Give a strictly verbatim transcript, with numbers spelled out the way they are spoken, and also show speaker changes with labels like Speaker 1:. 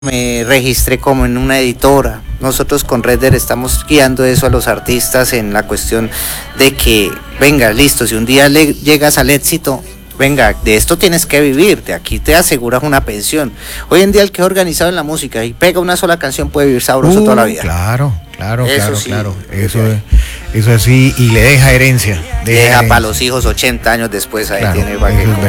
Speaker 1: me registré como en una editora. Nosotros con Redder estamos guiando eso a los artistas en la cuestión de que, venga, listo, si un día le llegas al éxito, venga, de esto tienes que vivir, de aquí te aseguras una pensión. Hoy en día el que es organizado en la música y pega una sola canción puede vivir sabroso
Speaker 2: uh,
Speaker 1: toda la vida.
Speaker 2: Claro, claro,
Speaker 1: Eso
Speaker 2: claro,
Speaker 1: sí,
Speaker 2: claro. Eso es, eso así, y le deja herencia.
Speaker 1: Deja, deja para los hijos ochenta años después, ahí
Speaker 2: claro,
Speaker 1: tiene para que
Speaker 2: eso es
Speaker 1: comer.